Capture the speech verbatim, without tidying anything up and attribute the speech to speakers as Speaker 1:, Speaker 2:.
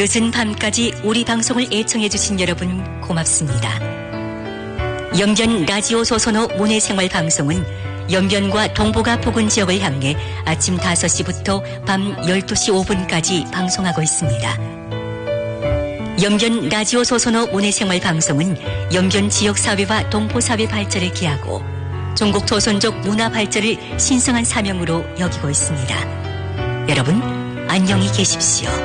Speaker 1: 늦은 밤까지 우리 방송을 애청해주신 여러분 고맙습니다. 영변 라디오 소선호 문해생활 방송은 영변과 동북아 부근 지역을 향해 아침 다섯 시부터 밤 열두 시 오 분까지 방송하고 있습니다. 영변 라디오 소선호 문해생활 방송은 영변 지역사회와 동포사회 발전을 기하고 중국 조선족 문화 발전을 신성한 사명으로 여기고 있습니다. 여러분 안녕히 계십시오.